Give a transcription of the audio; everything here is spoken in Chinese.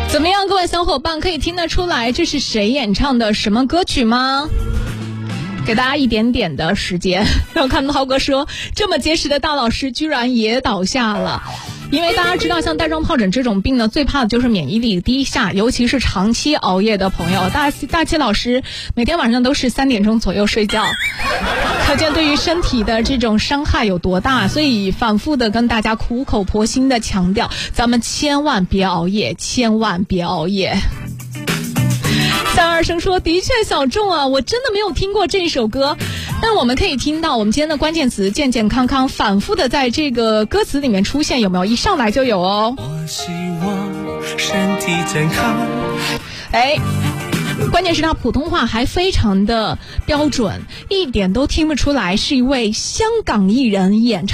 怎么样，各位小伙伴，可以听得出来这是谁演唱的什么歌曲吗？给大家一点点的时间。然后看到涛哥说，这么结实的大老师居然也倒下了。因为大家知道，像带状疱疹这种病呢，最怕的就是免疫力低下，尤其是长期熬夜的朋友。大七老师每天晚上都是3点钟左右睡觉，可见对于身体的这种伤害有多大。所以反复的跟大家苦口婆心的强调，咱们千万别熬夜，千万别熬夜。32声说，的确小众啊，我真的没有听过这首歌。但我们可以听到我们今天的关键词健健康康反复的在这个歌词里面出现，有没有？一上来就有哦。 我希望身体健康。 关键是他普通话还非常的标准，一点都听不出来是一位香港艺人演唱